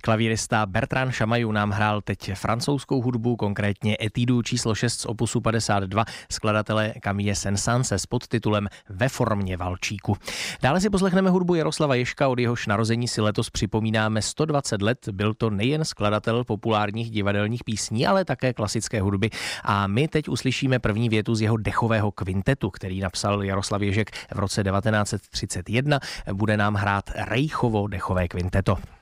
Klavírista Bertrand Chamayou nám hrál teď francouzskou hudbu, konkrétně etudu číslo 6 z opusu 52 skladatele Camille Saint-Saënse s podtitulem Ve formě valčíku. Dále si poslechneme hudbu Jaroslava Ježka, od jehož narození si letos připomínáme 120 let. Byl to nejen skladatel populárních divadelních písní, ale také klasické hudby. A my teď uslyšíme první větu z jeho dechového kvintetu, který napsal Jaroslav Ježek v roce 1931. Bude nám hrát Rejchovo dechové kvinteto.